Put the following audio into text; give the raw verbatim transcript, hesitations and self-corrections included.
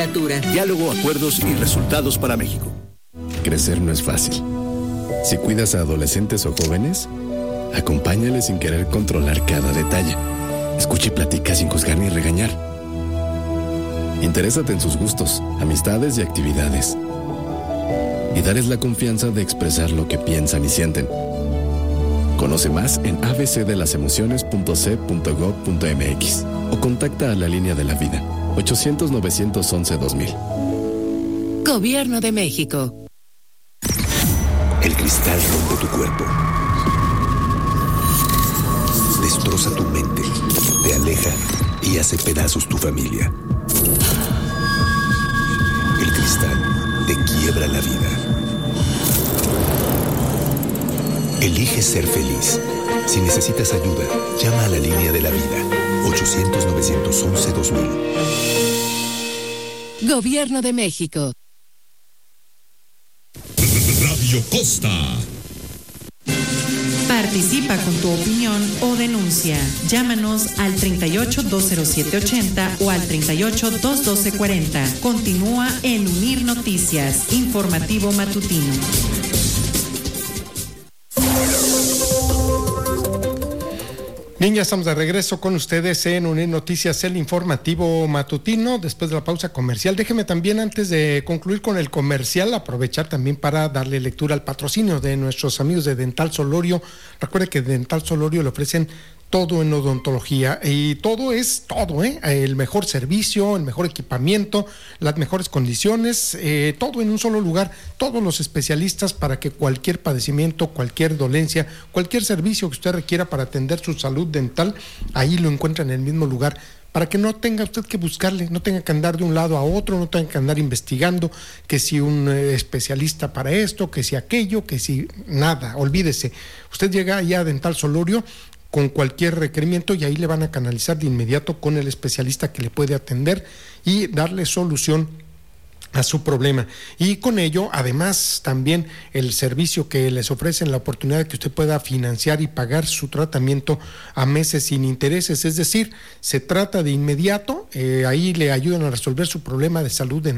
Diálogo, acuerdos y resultados para México. Crecer no es fácil. Si cuidas a adolescentes o jóvenes, acompáñales sin querer controlar cada detalle. Escucha y platica sin juzgar ni regañar. Interésate en sus gustos, amistades y actividades. Y darles la confianza de expresar lo que piensan y sienten. Conoce más en a b c de las emociones punto c punto gob punto m x o contacta a la línea de la vida ochocientos, novecientos once, dos mil. Gobierno de México. El cristal rompe tu cuerpo, destroza tu mente, te aleja y hace pedazos tu familia. El cristal te quiebra la vida. Elige ser feliz. Si necesitas ayuda, llama a la línea de la vida ochocientos, novecientos once, dos mil. Gobierno de México. Radio Costa. Participa con tu opinión o denuncia. Llámanos al treinta y ocho, dos cero siete, ochenta o al treinta y ocho, dos doce, cuarenta. Continúa en Unir Noticias, informativo matutino. Bien, ya estamos de regreso con ustedes en Unir Noticias, el informativo matutino, después de la pausa comercial. Déjeme también, antes de concluir con el comercial, aprovechar también para darle lectura al patrocinio de nuestros amigos de Dental Solorio. Recuerde que Dental Solorio le ofrecen todo en odontología y todo es todo, ¿eh? El mejor servicio, el mejor equipamiento, las mejores condiciones, eh, todo en un solo lugar, todos los especialistas para que cualquier padecimiento, cualquier dolencia, cualquier servicio que usted requiera para atender su salud dental, ahí lo encuentra en el mismo lugar, para que no tenga usted que buscarle, no tenga que andar de un lado a otro, no tenga que andar investigando que si un eh, especialista para esto, que si aquello, que si nada, olvídese. Usted llega allá a Dental Solorio con cualquier requerimiento y ahí le van a canalizar de inmediato con el especialista que le puede atender y darle solución a su problema. Y con ello, además, también el servicio que les ofrecen, la oportunidad de que usted pueda financiar y pagar su tratamiento a meses sin intereses, es decir, se trata de inmediato, eh, ahí le ayudan a resolver su problema de salud dental